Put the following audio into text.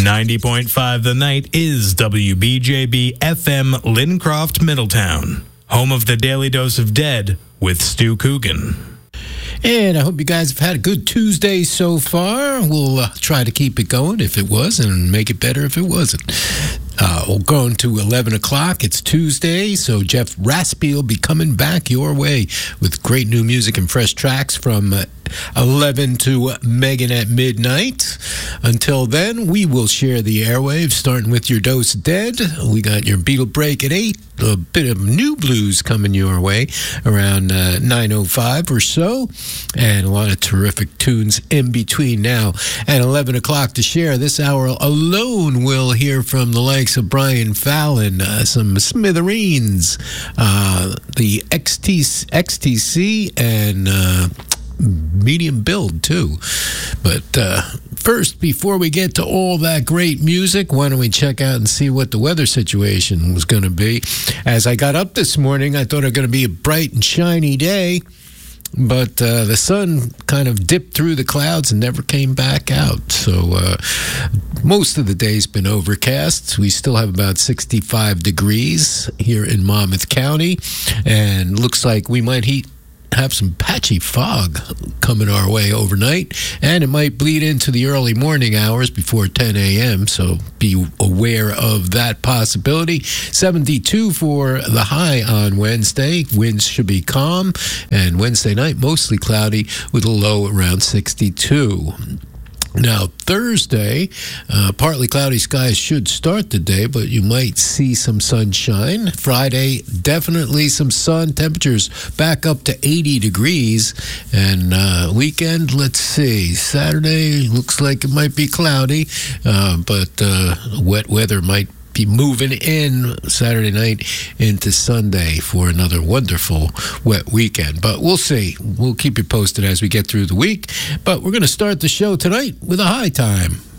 90.5 The Night is WBJB FM Lincroft, Middletown, home of the Daily Dose of Dead with Stu Coogan. And I hope you guys have had a good Tuesday so far. We'll try to keep it going if it was and make it better if it wasn't. We're going to 11 o'clock. It's Tuesday, so Jeff Raspy will be coming back your way with great new music and fresh tracks from 11 to Megan at midnight. Until then, we will share the airwaves, starting with your Dose of Dead. We got your Beatle Break at 8. A bit of new blues coming your way around 9:05 or so, and a lot of terrific tunes in between now and 11 o'clock to share. This hour alone we'll hear from the likes of Brian Fallon, some Smithereens, the XTC, and medium build too. But first, before we get to all that great music, why don't we check out and see what the weather situation was going to be. As I got up this morning, I thought it was going to be a bright and shiny day, but the sun kind of dipped through the clouds and never came back out. So most of the day's been overcast. We still have about 65 degrees here in Monmouth County, and looks like we might have some patchy fog coming our way overnight, and it might bleed into the early morning hours before 10 a.m., so be aware of that possibility. 72 for the high on Wednesday. Winds should be calm, and Wednesday night mostly cloudy with a low around 62. Now, Thursday, partly cloudy skies should start the day, but you might see some sunshine. Friday, definitely some sun. Temperatures back up to 80 degrees. And weekend, let's see. Saturday looks like it might be cloudy, but wet weather might be moving in Saturday night into Sunday for another wonderful wet weekend. But we'll see. We'll keep you posted as we get through the week. But we're going to start the show tonight with a high time.